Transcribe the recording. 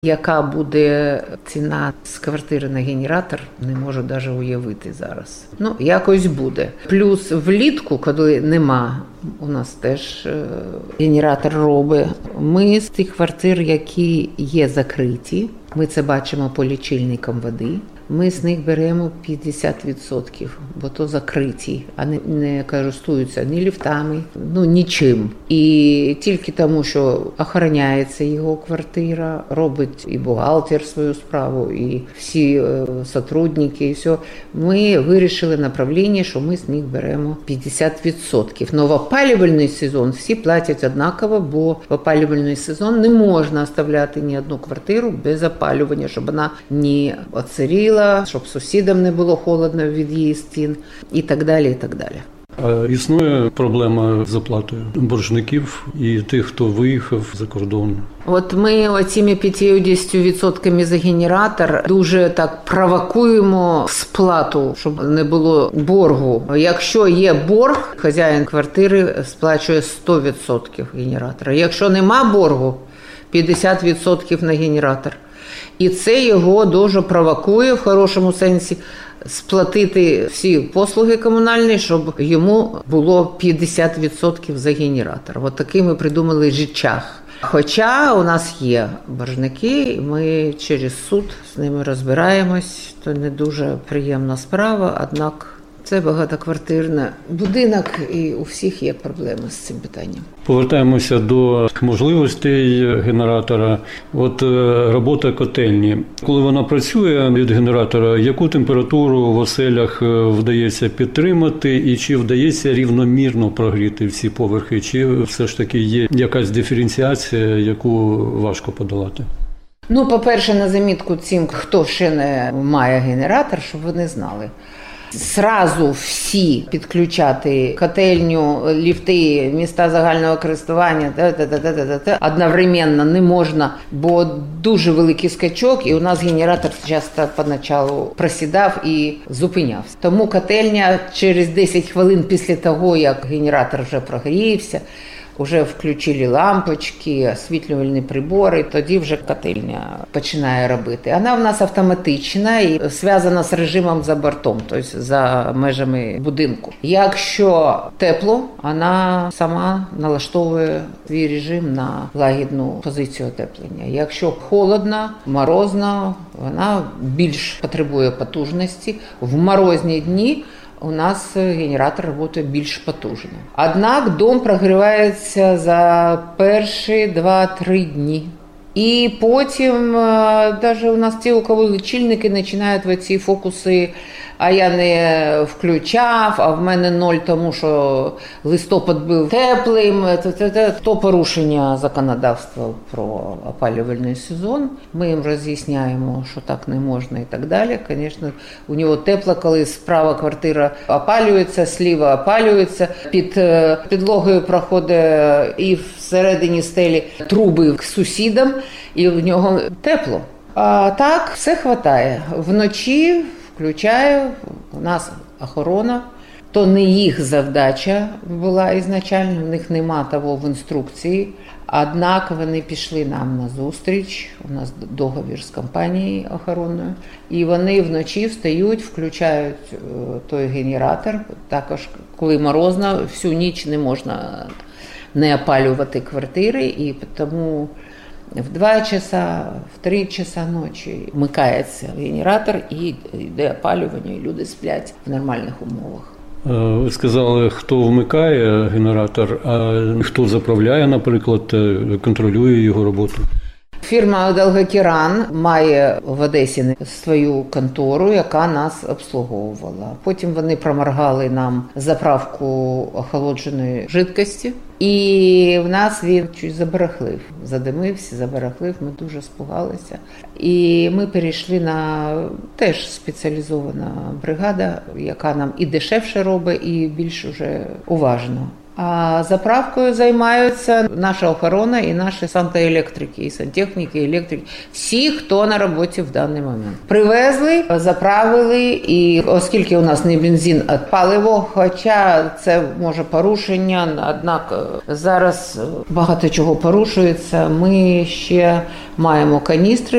Яка буде ціна з квартири на генератор, не можу навіть уявити зараз. Якось буде. Плюс влітку, коли нема, у нас теж генератор робить. Ми з тих квартир, які є закриті, ми це бачимо по лічильникам води, ми з них беремо 50%, бо то закриті, а не користуються ні ліфтами, нічим. І тільки тому, що охороняється його квартира, робить і бухгалтер свою справу, і всі сотрудники, і все. Ми вирішили направлення, що ми з них беремо 50%. Но в опалювальний сезон всі платять однаково, бо в опалювальний сезон не можна оставляти ні одну квартиру без опалювання, щоб вона не оцаріла, щоб сусідам не було холодно від її стін і так далі, і так далі. А існує проблема з оплатою боржників і тих, хто виїхав за кордон? От ми оціми 50% за генератор дуже так провокуємо сплату, щоб не було боргу. Якщо є борг, хазяїн квартири сплачує 100% генератора. Якщо нема боргу, 50% на генератор. І це його дуже провокує в хорошому сенсі сплатити всі послуги комунальні, щоб йому було 50% за генератор. От такий ми придумали жичах. Хоча у нас є боржники, ми через суд з ними розбираємось, то не дуже приємна справа, однак це багатоквартирний будинок і у всіх є проблеми з цим питанням. Повертаємося до можливостей генератора. От робота котельні. Коли вона працює від генератора, яку температуру в оселях вдається підтримати і чи вдається рівномірно прогріти всі поверхи, чи все ж таки є якась диференціація, яку важко подолати? По-перше, на замітку цим, хто ще не має генератор, щоб вони знали. Зразу всі підключати котельню, ліфти, міста загального користування одновременно не можна, бо дуже великий скачок, і у нас генератор часто поначалу просідав і зупинявся. Тому котельня через 10 хвилин після того, як генератор вже прогрівся, вже включили лампочки, освітлювальні прибори, тоді вже котельня починає робити. Вона в нас автоматична і зв'язана з режимом за бортом, тобто за межами будинку. Якщо тепло, вона сама налаштовує свій режим на лагідну позицію отеплення. Якщо холодно, морозно, вона більш потребує потужності. В морозні дні у нас генератор працює більш потужно. Однак дом прогрівається за перші 2-3 дні. І потім, навіть у нас ті, у кого лічильники починають в ці фокуси, а я не включав, а в мене 0, тому що листопад був теплим, то порушення законодавства про опалювальний сезон. Ми їм роз'ясняємо, що так не можна і так далі. Звісно, у нього тепло, коли справа квартира опалюється, зліва опалюється, під підлогою проходить і всередині стелі труби к сусідам, і в нього тепло. А так, все вистачає. Вночі включаю, у нас охорона, то не їх завдача була ізначально, в них нема того в інструкції, однак вони пішли нам на зустріч, у нас договір з компанією охоронною, і вони вночі встають, включають той генератор, також коли морозно, всю ніч не можна не опалювати квартири, і тому в 2 часа, в 3 часа ночі вмикається генератор і йде опалювання, і люди сплять в нормальних умовах. Ви сказали, хто вмикає генератор, а хто заправляє, наприклад, контролює його роботу? Фірма «Долгокіран» має в Одесі свою контору, яка нас обслуговувала. Потім вони проморгали нам заправку охолодженої жидкості. І в нас він чуть забарахлив, задимився, забарахлив, ми дуже спугалися. І ми перейшли на теж спеціалізована бригада, яка нам і дешевше робить, і більш уже уважно. А заправкою займаються наша охорона і наші сантехніки, і сантехніки, і електрики. Всі, хто на роботі в даний момент. Привезли, заправили, і оскільки у нас не бензин, а паливо, хоча це може порушення, однак зараз багато чого порушується, ми ще маємо каністри